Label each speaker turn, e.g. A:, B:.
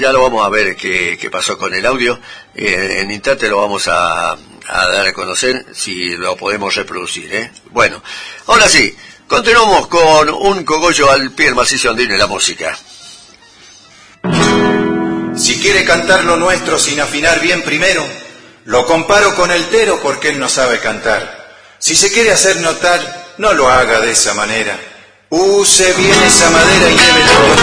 A: ya lo vamos a ver qué pasó con el audio. En instante lo vamos a dar a conocer si lo podemos reproducir, ¿eh? Bueno, ahora sí, continuamos con un cogollo al pie del macizo andino y la música.
B: Si quiere cantar lo nuestro sin afinar bien primero, lo comparo con el tero porque él no sabe cantar. Si se quiere hacer notar, no lo haga de esa manera. Use bien esa madera y llévelo con